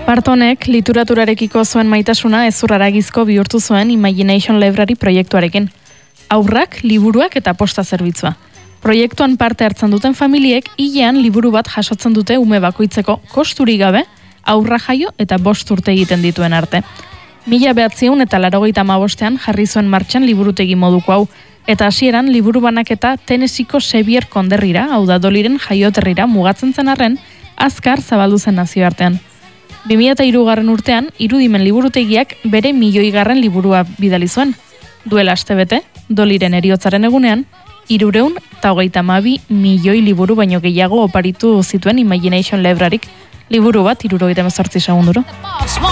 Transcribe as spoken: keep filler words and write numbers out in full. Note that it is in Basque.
Partonek literaturarekiko zuen maitasuna ezurraragizko bihurtu zuen Imagination Library proiektuarekin. Haurrak, liburuak eta posta zerbitzua. Proiektuan parte hartzen duten familiek hilean liburu bat jasotzen dute ume bakoitzeko kosturik gabe, haurra jaio eta bost urte egiten dituen arte. Mila behatziehun eta laurogeita hamabostean jarri zuen martxan liburutegi moduko hau, eta hasieran liburu banaketa Tennesseeko Xavier konderrira, hau da Doliren jaioterrira mugatzen zen arren, azkar zabaldu zen nazioartean. bi mila hirugarren urtean, Irudimen liburutegiak bere milioigarren liburua bidali zuen. Duela astebete, Doliren heriotzaren egunean, hirurehun eta hogeita hamabi milioi liburu baino gehiago oparitu zituen Imagination Libraryk, liburu bat hirurogeita hemezortzi segunduro.